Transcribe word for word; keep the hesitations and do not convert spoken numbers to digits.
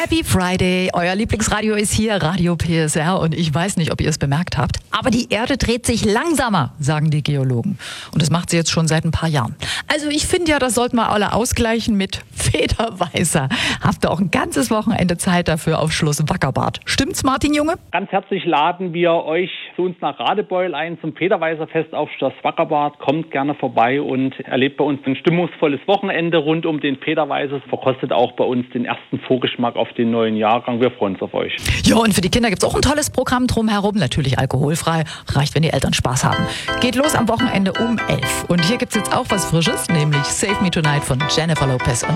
Happy Friday, euer Lieblingsradio ist hier, Radio P S R, und ich weiß nicht, ob ihr es bemerkt habt, aber die Erde dreht sich langsamer, sagen die Geologen. Und das macht sie jetzt schon seit ein paar Jahren. Also ich finde ja, das sollten wir alle ausgleichen mit Federweißer. Habt ihr auch ein ganzes Wochenende Zeit dafür auf Schloss Wackerbad. Stimmt's, Martin Junge? Ganz herzlich laden wir euch zu uns nach Radebeul ein zum Federweißerfest auf Schloss Wackerbad. Kommt gerne vorbei und erlebt bei uns ein stimmungsvolles Wochenende rund um den Federweißer. Verkostet auch bei uns den ersten Vorgeschmack auf den neuen Jahrgang. Wir freuen uns auf euch. Ja, und für die Kinder gibt's auch ein tolles Programm drumherum. Natürlich alkoholfrei. Reicht, wenn die Eltern Spaß haben. Geht los am Wochenende um elf. Und hier gibt's jetzt auch was Frisches, nämlich Save Me Tonight von Jennifer Lopez und